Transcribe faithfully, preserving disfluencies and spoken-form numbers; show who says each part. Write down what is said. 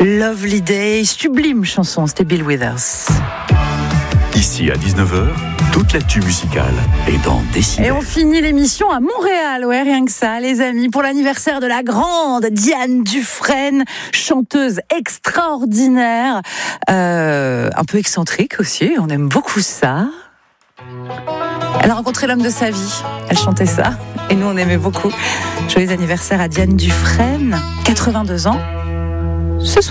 Speaker 1: Lovely Day, sublime chanson, c'était Bill Withers.
Speaker 2: Ici à dix-neuf heures, toute l'actu musicale est dans Décibel.
Speaker 1: Et on finit l'émission à Montréal, ouais, rien que ça, les amis, pour l'anniversaire de la grande Diane Dufresne, chanteuse extraordinaire, euh, un peu excentrique aussi, on aime beaucoup ça. Elle a rencontré l'homme de sa vie, elle chantait ça, et nous on aimait beaucoup. Joyeux anniversaire à Diane Dufresne, quatre-vingt-deux ans, ce soir.